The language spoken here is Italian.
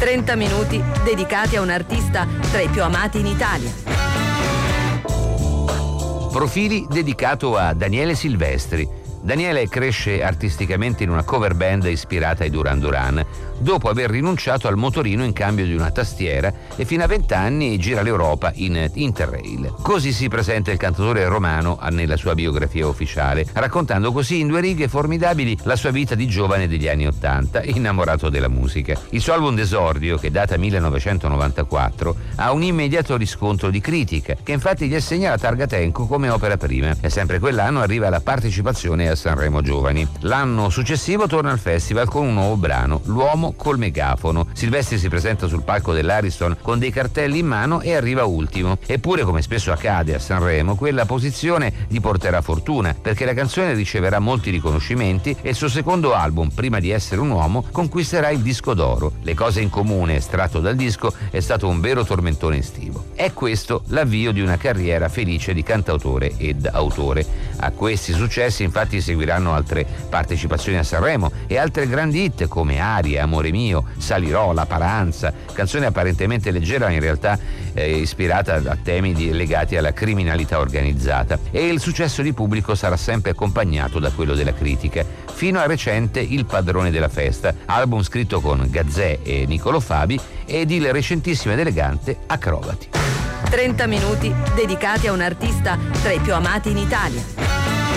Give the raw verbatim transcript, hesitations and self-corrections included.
trenta minuti dedicati a un artista tra i più amati in Italia. Profili dedicato a Daniele Silvestri. Daniele cresce artisticamente in una cover band ispirata ai Duran Duran, dopo aver rinunciato al motorino in cambio di una tastiera, e fino a vent'anni gira l'Europa in Interrail. Così si presenta il cantautore romano nella sua biografia ufficiale, raccontando così in due righe formidabili la sua vita di giovane degli anni Ottanta, innamorato della musica. Il suo album d'esordio, che data millenovecentonovantaquattro, ha un immediato riscontro di critica, che infatti gli assegna la targa Tenco come opera prima, e sempre quell'anno arriva la partecipazione a Sanremo Giovani. L'anno successivo torna al festival con un nuovo brano, L'uomo col megafono. Silvestri si presenta sul palco dell'Ariston con dei cartelli in mano e arriva ultimo. Eppure, come spesso accade a Sanremo, quella posizione gli porterà fortuna, perché la canzone riceverà molti riconoscimenti e il suo secondo album, Prima di essere un uomo, conquisterà il disco d'oro. Le cose in comune estratto dal disco è stato un vero tormentone estivo. È questo l'avvio di una carriera felice di cantautore ed autore. A questi successi infatti seguiranno altre partecipazioni a Sanremo e altre grandi hit come Aria, Amore mio, Salirò, La Paranza, canzone apparentemente leggera ma in realtà eh, ispirata a temi di, legati alla criminalità organizzata. E il successo di pubblico sarà sempre accompagnato da quello della critica, fino a recente Il padrone della festa, album scritto con Gazzè e Niccolò Fabi, ed il recentissimo ed elegante Acrobati. trenta minuti dedicati a un artista tra i più amati in Italia.